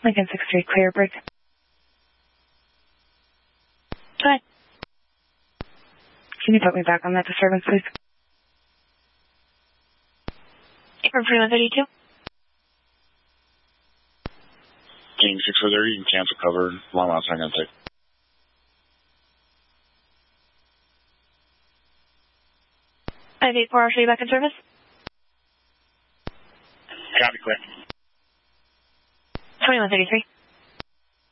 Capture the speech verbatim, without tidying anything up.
Lincoln six three, clear break. Go ahead. Can you put me back on that disturbance, please? From twenty-one thirty-two. King six four thirty, you can cancel cover. Long loud's not going to take. five eight four, I'll show you back in service. Copy, clear. twenty-one thirty-three.